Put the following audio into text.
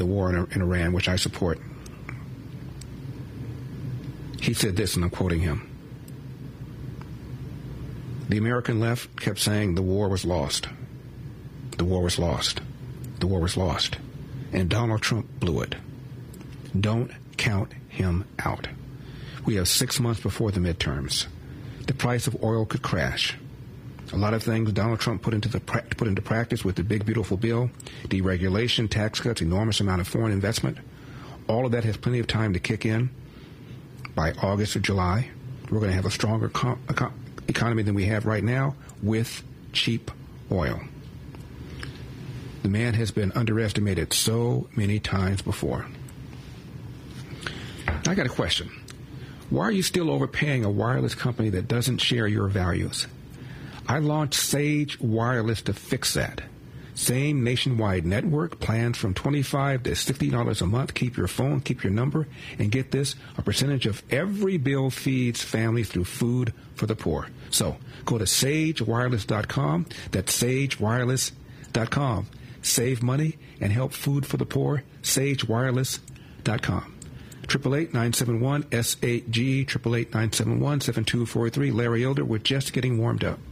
the war in Iran, which I support. He said this, and I'm quoting him. The American left kept saying the war was lost. The war was lost. The war was lost. And Donald Trump blew it. Don't count him out. We have 6 months before the midterms. The price of oil could crash. A lot of things Donald Trump put into practice with the big, beautiful bill, deregulation, tax cuts, enormous amount of foreign investment. All of that has plenty of time to kick in. By August or July, we're going to have a stronger economy than we have right now with cheap oil. The man has been underestimated so many times before. I got a question. Why are you still overpaying a wireless company that doesn't share your values? I launched Sage Wireless to fix that. Same nationwide network, plans from $25 to $60 a month. Keep your phone, keep your number, and get this, a percentage of every bill feeds families through Food for the Poor. So go to sagewireless.com. That's sagewireless.com. Save money and help Food for the Poor. sagewireless.com. 888-971-SAG, 888-971-7243. Larry Elder, we're just getting warmed up.